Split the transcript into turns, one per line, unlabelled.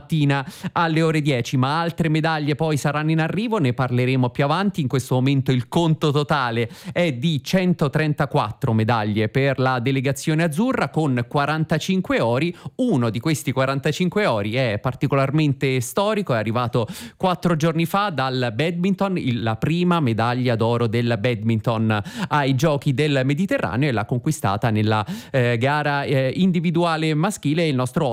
mattina alle ore 10, ma altre medaglie poi saranno in arrivo, ne parleremo più avanti. In questo momento il conto totale è di 134 medaglie per la delegazione azzurra con 45 ori. Uno di questi 45 ori è particolarmente storico, è arrivato 4 giorni fa dal badminton, la prima medaglia d'oro del badminton ai Giochi del Mediterraneo, e l'ha conquistata nella gara individuale maschile il nostro